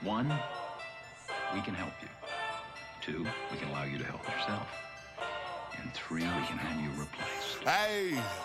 One, we can help you. Two, we can allow you to help yourself. And three, we can have you replaced. Hey!